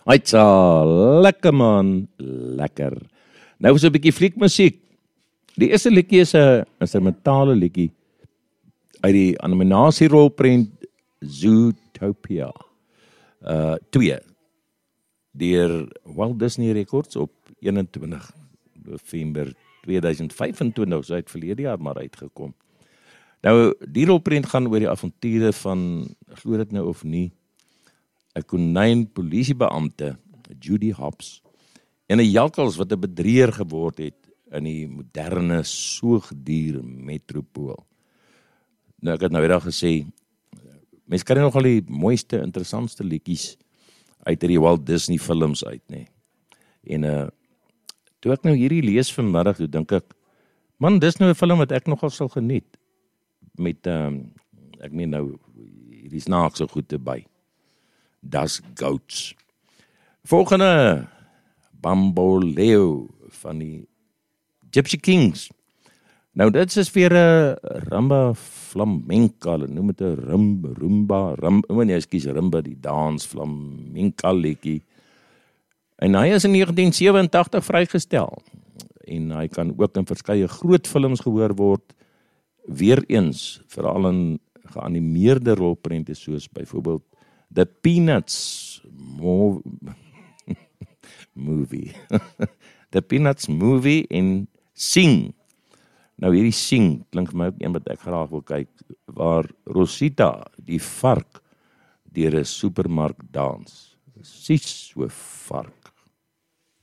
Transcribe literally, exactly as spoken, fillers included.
Aitsa, lekker man, lekker. Nou is 'n bietjie fliekmusiek. Die eerste liedjie is 'n instrumentale liedjie uit die animasierolprent Zootopia. Uh twee deur Walt Disney Records op eenentwintig November tweeduisend vyfentwintig, so uit verlede jaar maar uitgekom. Nou, die rolprent gaan oor die avonture van, glo dit nou of nie, 'n konyn polisiebeampte, Judy Hopps, en 'n jakkals wat 'n bedrieër geword het in die moderne soogdier metropool. Nou, ek het nou eendag gesê, mense kan nogal die mooiste, interessantste liedjies uit die Walt Disney films uit, nee. En uh, toe ek nou hierdie lees vanmiddag, toe dink ek, man, dis nou 'n film wat ek nogal sal geniet. Met, um, ek meen nou, hierdie snaakse goed erbij. Das Goats. Volgende, Bamboleo van die Gypsy Kings. Nou, dit is weer 'n rumba flamenca, hulle noem dit 'n rum, rumba, rum, oh nee, ekskuus, rumba, die dans flamenca liedjie. En hy is in negentien sewenentagtig vrygestel. En hy kan ook in verskeie groot films gehoor word. Weereens, veral in geanimeerde rolprente soos byvoorbeeld The Peanuts mo- movie. The Peanuts movie en Sing. Nou hierdie Sing klink vir my ook een wat ek graag wil kyk, waar Rosita, die vark, deur 'n supermark dans. Presies so vark.